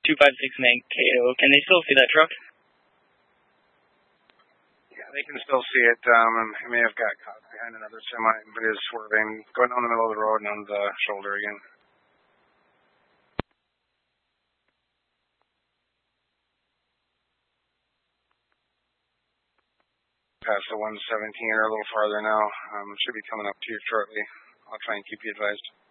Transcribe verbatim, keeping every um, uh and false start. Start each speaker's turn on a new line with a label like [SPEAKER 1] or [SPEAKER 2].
[SPEAKER 1] two five six Mankato. Can they still see that truck?
[SPEAKER 2] Yeah, they can still see it. Um, it may have got caught behind another semi, but it is swerving, going down the middle of the road and on the shoulder again. Past the one seventeen or a little farther now. Um, should be coming up to you shortly. I'll try and keep you advised.